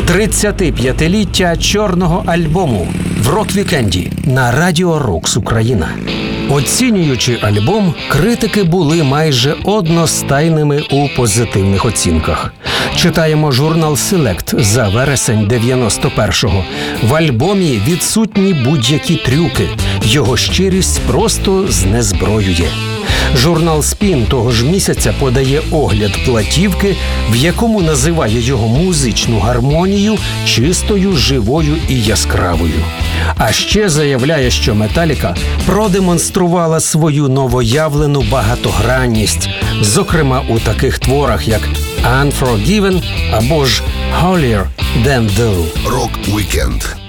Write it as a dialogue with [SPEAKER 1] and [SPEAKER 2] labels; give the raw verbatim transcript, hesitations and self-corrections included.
[SPEAKER 1] тридцятип'ятиліття чорного альбому в рок-вікенді на Радіо Рокс Україна. Оцінюючи альбом, критики були майже одностайними у позитивних оцінках. Читаємо журнал Select за вересень дев'яносто першого. В альбомі відсутні будь-які трюки. Його щирість просто знезброює. Журнал Spin того ж місяця подає огляд платівки, в якому називає його музичну гармонію чистою, живою і яскравою. А ще заявляє, що Металіка продемонструвала свою новоявлену багатогранність, зокрема у таких творах, як Unforgiven або ж Holier Than Thou.
[SPEAKER 2] Рок-вікенд